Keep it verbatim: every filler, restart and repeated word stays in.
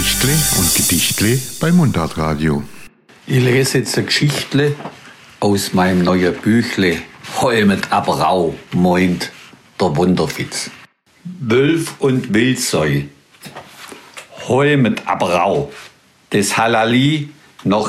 Geschichtle und Gedichtle bei Mundartradio. Ich lese jetzt eine Geschichtle aus meinem neuen Büchle Holmet Abrau, meint der Wunderfitz. Wölf und Wildseu. Holmet Abrau, das Halali noch